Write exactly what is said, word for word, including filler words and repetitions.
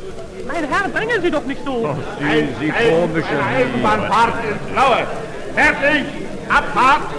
Mein Herr, drängen Sie doch nicht so. Oh, Sie, Sie komische Eisenbahnfahrt ins Blaue. Fertig, Abfahrt.